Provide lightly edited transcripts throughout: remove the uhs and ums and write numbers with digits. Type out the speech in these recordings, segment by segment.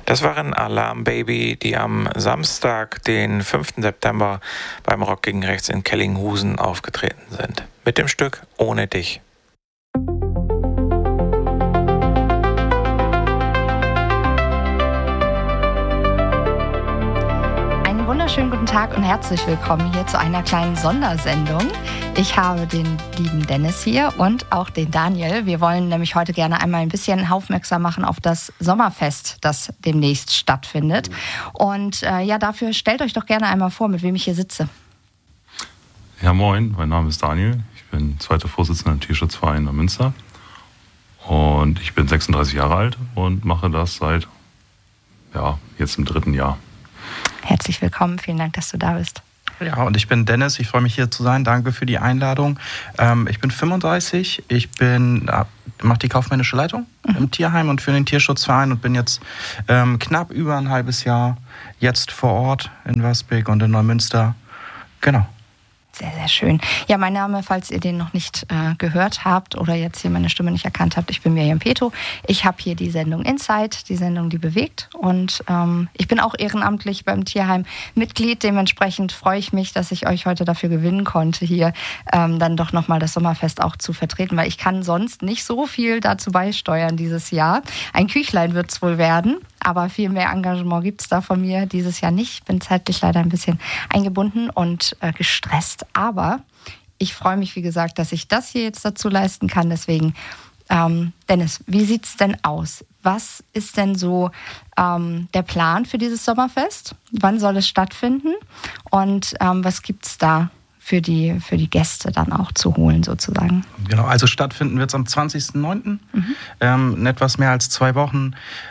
Das waren Alarm Baby, die am Samstag, den 5. September beim Rock gegen Rechts in Kellinghusen aufgetreten sind. Mit dem Stück Ohne dich. Wunderschönen guten Tag und herzlich willkommen hier zu einer kleinen Sondersendung. Ich habe den lieben Dennis hier und auch den Daniel. Wir wollen nämlich heute gerne einmal ein bisschen aufmerksam machen auf das Sommerfest, das demnächst stattfindet. Und dafür stellt euch doch gerne einmal vor, mit wem ich hier sitze. Ja, moin, mein Name ist Daniel. Ich bin zweiter Vorsitzender im Tierschutzverein in Münster. Und ich bin 36 Jahre alt und mache das seit, jetzt im 3. Jahr. Herzlich willkommen, vielen Dank, dass du da bist. Ja, und ich bin Dennis, ich freue mich hier zu sein, danke für die Einladung. Ich bin 35, mache die kaufmännische Leitung im Tierheim und für den Tierschutzverein und bin jetzt knapp über ein halbes Jahr jetzt vor Ort in Wasbeck und in Neumünster. Genau. Sehr, sehr schön. Ja, mein Name, falls ihr den noch nicht gehört habt oder jetzt hier meine Stimme nicht erkannt habt, ich bin Miriam Peto. Ich habe hier die Sendung Insight, die Sendung, die bewegt. Und ich bin auch ehrenamtlich beim Tierheim Mitglied. Dementsprechend freue ich mich, dass ich euch heute dafür gewinnen konnte, hier dann doch nochmal das Sommerfest auch zu vertreten, weil ich kann sonst nicht so viel dazu beisteuern dieses Jahr. Ein Küchlein wird es wohl werden. Aber viel mehr Engagement gibt es da von mir dieses Jahr nicht. Ich bin zeitlich leider ein bisschen eingebunden und gestresst. Aber ich freue mich, wie gesagt, dass ich das hier jetzt dazu leisten kann. Deswegen, Dennis, wie sieht es denn aus? Was ist denn so der Plan für dieses Sommerfest? Wann soll es stattfinden? Und was gibt es da für die Gäste dann auch zu holen sozusagen? Genau, also stattfinden wird es am 20.09. In etwas mehr als 2 Wochen.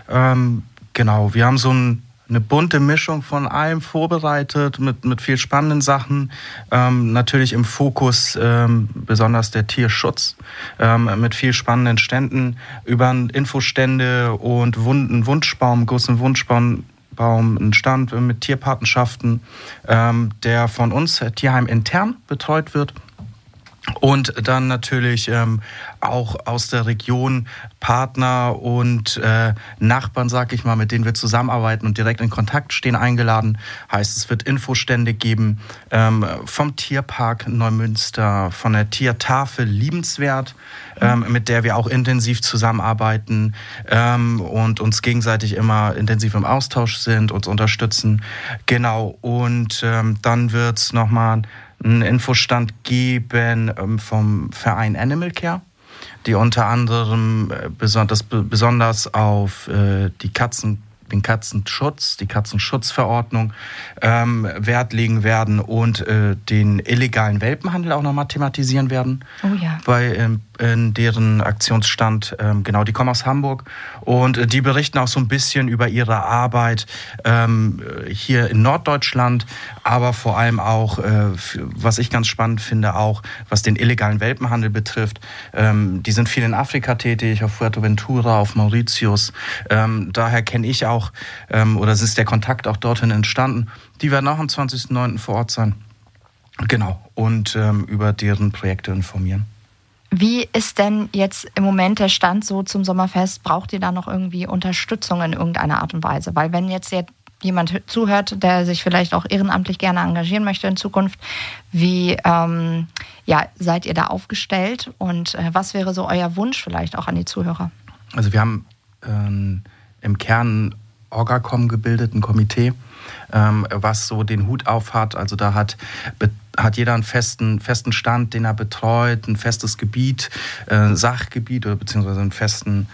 Genau, wir haben so eine bunte Mischung von allem vorbereitet, mit viel spannenden Sachen. Natürlich im Fokus besonders der Tierschutz, mit viel spannenden Ständen, über Infostände und einen Wunschbaum, großen Wunschbaum, einen Stand mit Tierpatenschaften, der von uns Tierheim intern betreut wird. Und dann natürlich auch aus der Region Partner und Nachbarn, sag ich mal, mit denen wir zusammenarbeiten und direkt in Kontakt stehen, eingeladen. Heißt, es wird Infostände geben vom Tierpark Neumünster, von der Tiertafel Liebenswert, mit der wir auch intensiv zusammenarbeiten und uns gegenseitig immer intensiv im Austausch sind, uns unterstützen. Genau, und dann wird's nochmal einen Infostand geben vom Verein Animal Care, die unter anderem besonders auf den Katzenschutz, die Katzenschutzverordnung Wert legen werden und den illegalen Welpenhandel auch nochmal thematisieren werden. Oh ja. In deren Aktionsstand, genau, die kommen aus Hamburg und die berichten auch so ein bisschen über ihre Arbeit hier in Norddeutschland, aber vor allem auch, was ich ganz spannend finde, auch was den illegalen Welpenhandel betrifft. Die sind viel in Afrika tätig, auf Fuerteventura, auf Mauritius. Daher kenne ich auch, oder es ist der Kontakt auch dorthin entstanden. Die werden auch am 20.09. vor Ort sein. Genau, und über deren Projekte informieren. Wie ist denn jetzt im Moment der Stand so zum Sommerfest? Braucht ihr da noch irgendwie Unterstützung in irgendeiner Art und Weise? Weil wenn jetzt jemand zuhört, der sich vielleicht auch ehrenamtlich gerne engagieren möchte in Zukunft, wie seid ihr da aufgestellt? Und was wäre so euer Wunsch vielleicht auch an die Zuhörer? Also wir haben im Kern Orgacom gebildet, ein Komitee, was so den Hut auf hat. Also da hat jeder einen festen Stand, den er betreut, ein festes Gebiet, Sachgebiet oder beziehungsweise einen festen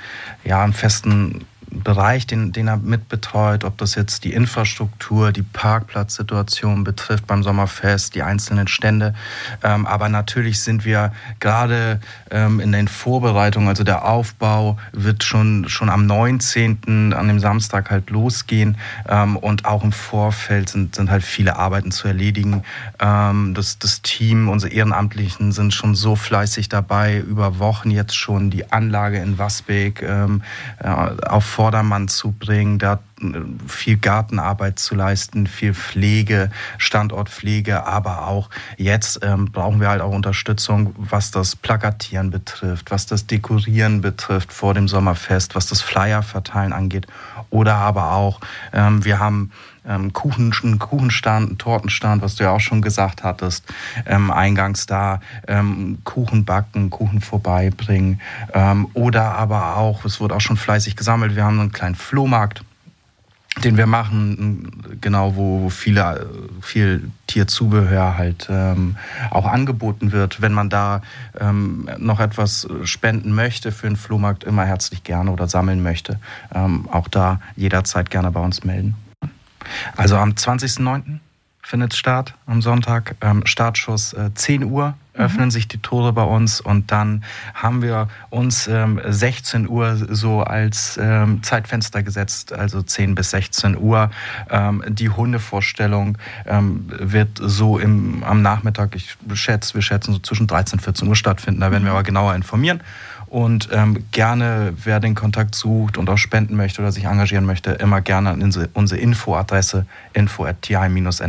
Bereich, den er mitbetreut, ob das jetzt die Infrastruktur, die Parkplatzsituation betrifft beim Sommerfest, die einzelnen Stände. Aber natürlich sind wir gerade in den Vorbereitungen, also der Aufbau wird schon am 19. an dem Samstag halt losgehen. Und auch im Vorfeld sind halt viele Arbeiten zu erledigen. Das Team, unsere Ehrenamtlichen sind schon so fleißig dabei, über Wochen jetzt schon die Anlage in Wasbeck auf Vordermann zu bringen, da viel Gartenarbeit zu leisten, viel Pflege, Standortpflege, aber auch jetzt brauchen wir halt auch Unterstützung, was das Plakatieren betrifft, was das Dekorieren betrifft vor dem Sommerfest, was das Flyer-Verteilen angeht. Oder aber auch, wir haben einen Kuchenstand, einen Tortenstand, was du ja auch schon gesagt hattest, eingangs da, Kuchen backen, Kuchen vorbeibringen. Oder aber auch, es wird auch schon fleißig gesammelt, wir haben einen kleinen Flohmarkt, den wir machen, genau, wo viel Tierzubehör halt auch angeboten wird. Wenn man da noch etwas spenden möchte für den Flohmarkt, immer herzlich gerne oder sammeln möchte, auch da jederzeit gerne bei uns melden. Also am 20.09. findet es statt, am Sonntag, Startschuss 10 Uhr. Öffnen sich die Tore bei uns und dann haben wir uns 16 Uhr so als Zeitfenster gesetzt, also 10 bis 16 Uhr. Die Hundevorstellung wird so am Nachmittag, wir schätzen so zwischen 13 und 14 Uhr stattfinden, da werden wir aber genauer informieren. Und gerne, wer den Kontakt sucht und auch spenden möchte oder sich engagieren möchte, immer gerne an unsere Infoadresse info@tierheim-nrw.de